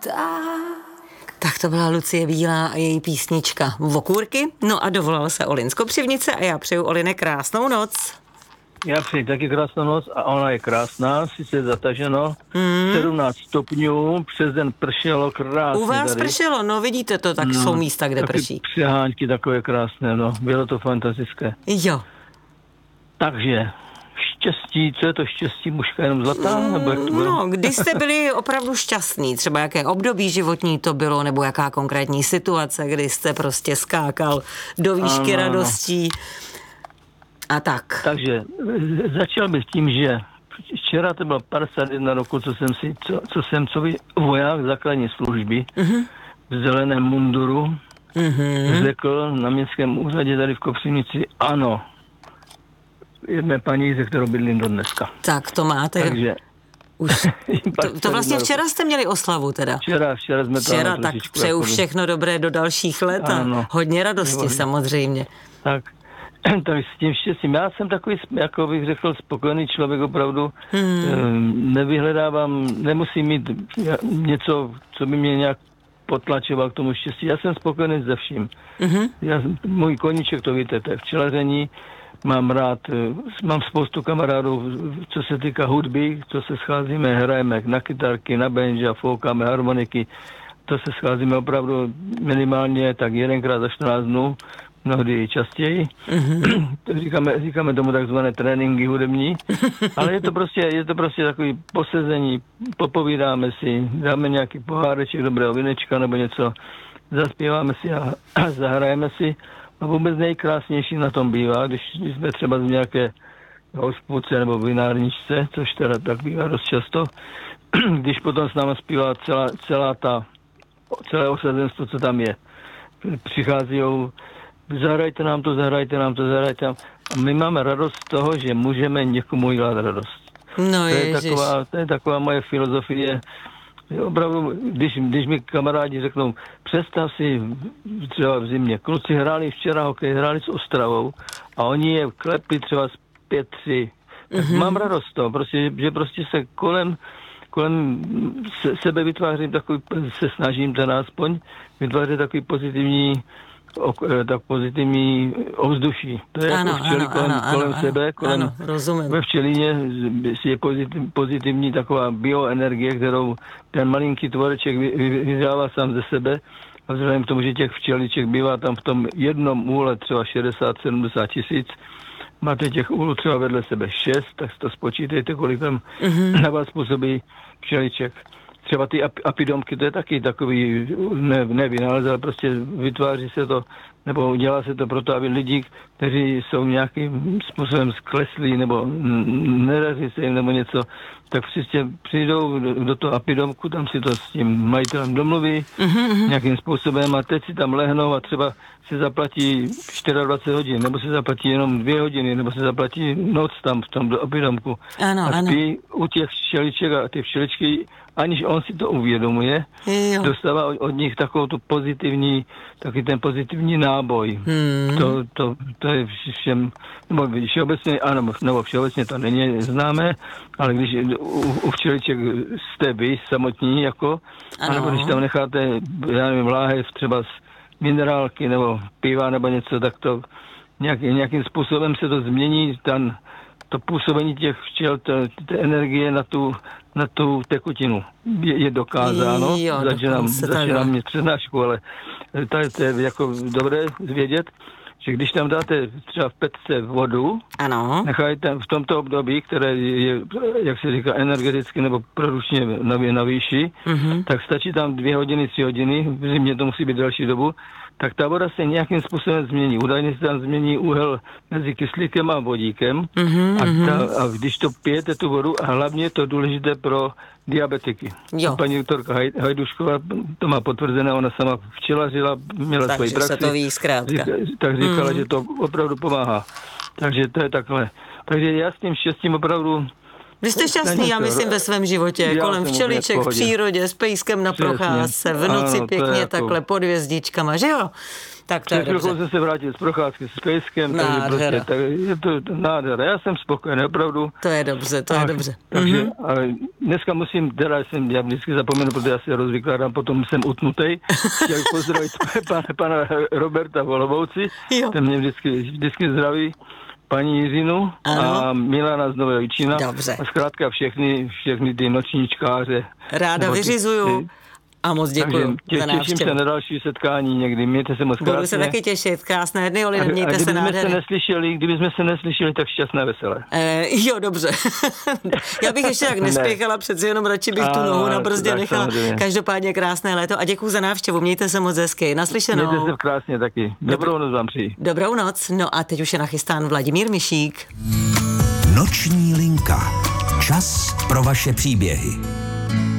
Tak to byla Lucie Bílá a její písnička Vokůrky. No a dovolala se Olin z Kopřivnice a já přeju Oline krásnou noc. Já přeji taky krásnou noc a ona je krásná, sice je zataženo, 17 stupňů, přes den pršelo krásně. U vás tady. Pršelo, no vidíte to, tak jsou místa, kde prší. Přehánky takové krásné, no, bylo to fantastické. Jo. Takže štěstí, co je to štěstí, mužka jenom zlatá? Nebo jak to bylo? No, kdy jste byli opravdu šťastný, třeba jaké období životní to bylo, nebo jaká konkrétní situace, kdy jste prostě skákal do výšky radostí a tak. Takže začal bych tím, že včera to bylo 51 roku, co jsem voják základní služby v zeleném munduru řekl na městském úřadě tady v Kopřivnici ano. Jedné paní, ze kterou bydlím do dneska. Tak to máte. Takže už to vlastně včera jste měli oslavu teda. Včera jsme to. Včera, tak přeju všechno dobré do dalších let a hodně radosti samozřejmě. Tak s tím štěstím. Já jsem takový, jako bych řekl, spokojený člověk opravdu. Nevyhledávám, nemusím mít něco, co by mě nějak potlačoval k tomu štěstí. Já jsem spokojený ze vším. Můj koníček, to víte, to je včelaření. Mám rád, mám spoustu kamarádů, co se týká hudby, co se scházíme, hrajeme na kytarky, na banjo, foukáme harmoniky, to se scházíme opravdu minimálně tak 1krát za 14 dnů, mnohdy častěji. Říkáme tomu takzvané tréninky hudební, ale je to prostě takový posezení, popovídáme si, dáme nějaký poháreček dobrého vinečka nebo něco, zaspíváme si a zahrajeme si. A vůbec nejkrásnější na tom bývá, když jsme třeba z nějaké hospodce nebo vinárničce, což teda tak bývá dost často, když potom s námi zpívá celé osazenstvo, co tam je. Přichází, zahrajte nám to. A my máme radost z toho, že můžeme někomu dělat radost. No to je taková moje filozofie. Opravdu, když mi kamarádi řeknou, představ si třeba v zimě, kluci hráli včera hokej, hráli s Ostravou a oni je klepli třeba z 5-3. Tak mám radost z toho, že prostě se kolem sebe vytvářím takový, se snažím teda aspoň vytvářet takový pozitivní ovzduší. To je jako včely kolem sebe, ve včelině je pozitivní taková bioenergie, kterou ten malinký tvoreček vydává sám ze sebe. A vzhledem k tomu, že těch včeliček bývá tam v tom jednom úle třeba 60-70 tisíc, máte těch úlů třeba vedle sebe 6, tak to spočítejte, kolik tam na vás působí včeliček. Třeba ty apidomky, to je taky takový nevynález, ale prostě vytváří se to, nebo dělá se to proto, aby lidi, kteří jsou nějakým způsobem skleslí, nebo nedaří se jim, nebo něco, tak prostě přijdou do toho apidomku, tam si to s tím majitelem domluví nějakým způsobem a teď si tam lehnou a třeba si zaplatí 24 hodin, nebo si zaplatí jenom 2 hodiny, nebo si zaplatí noc tam v tom apidomku. A spí u těch včeliček a ty včeličky, aniž on si to uvědomuje, dostává od nich takovou tu taky ten pozitivní náboj. To je všem, nebo všeobecně, ano, nebo všeobecně to není známé, ale když u včeliček jste vy samotní, anebo když tam necháte, já nevím, láhev třeba z minerálky nebo piva nebo něco, tak to nějakým způsobem se to změní, to působení těch včel, té energie na tu tekutinu je dokázáno. Začínám mít přednášku, ale to je jako dobré vědět, že když tam dáte třeba v petce vodu, necháte v tomto období, které je, jak se říká, energeticky nebo produkčně na výši, tak stačí tam 2 hodiny, 3 hodiny, v zimě to musí být další dobu, tak ta voda se nějakým způsobem změní. Údajně se tam změní úhel mezi kyslíkem a vodíkem a když to pijete tu vodu, a hlavně je to důležité pro diabetiky. Paní doktorka Hajdušková to má potvrzené, ona sama včelařila, měla svoji praxi. Takže se to ví zkrátka. Tak říkala, že to opravdu pomáhá. Takže to je takhle. Takže já s tím štěstím opravdu Vy jste šťastný, já myslím, ve svém životě, kolem včeliček, v přírodě, s pejskem na procházce, v noci pěkně takhle pod hvězdičkama, že jo? Tak to je dobře. Jsem se vrátil z procházky s pejskem, takže prostě, tak je to nádhera. Já jsem spokojený, opravdu. To je dobře, to je dobře. Takže dneska musím, já vždycky zapomenu, protože já si rozvykládám, potom jsem utnutej. Chtěl pozdravit pana Roberta v Olomouci, ten mě vždycky zdraví, paní Jiřinu a Milana z Nového Jičína. Dobře. A zkrátka všechny ty nočníčkáře. Ráda vyřizuju. A moc děkuju za návštěvu. Těším se na další setkání někdy. Mějte se moc krásně. Budu se taky těšit. Krásné dny, Oli, mějte se nádherně. Kdyby jsme se neslyšeli, tak šťastné, veselé. Jo, dobře. Já bych ještě tak nespěchala, přeci jenom radši bych tu nohu na brzdě nechala. Každopádně krásné léto a děkuju za návštěvu. Mějte se moc hezky. Naslyšenou. Mějte se krásně taky. Dobrou noc vám přeji. Dobrou noc. No a teď už je nachystán Vladimír Mišík. Noční linka. Čas pro vaše příběhy.